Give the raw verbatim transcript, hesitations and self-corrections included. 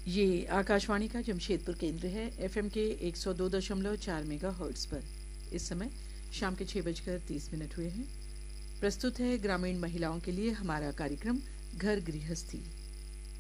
ये आकाशवाणी का जमशेदपुर केंद्र है। एफएम के एक सौ दो दशमलव चार मेगा हर्ट्ज पर इस समय शाम के छः बजकर तीस मिनट हुए हैं। प्रस्तुत है ग्रामीण महिलाओं के लिए हमारा कार्यक्रम घर गृहस्थी।